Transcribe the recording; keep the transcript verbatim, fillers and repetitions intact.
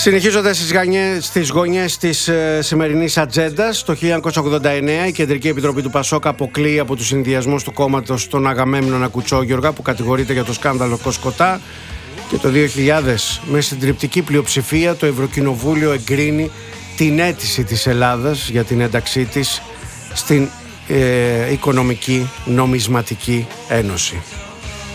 Συνεχίζοντας στις, γανιές, στις γωνιές της ε, σημερινής ατζέντας, το χίλια εννιακόσια ογδόντα εννέα η Κεντρική Επιτροπή του Πασόκ αποκλείει από τους συνδυασμούς του κόμματος τον Αγαμέμνονα Κουτσόγιοργα, που κατηγορείται για το σκάνδαλο Κοσκοτά, και το δύο χιλιάδες με συντριπτική πλειοψηφία το Ευρωκοινοβούλιο εγκρίνει την αίτηση της Ελλάδας για την ένταξή της στην ε, Οικονομική Νομισματική Ένωση.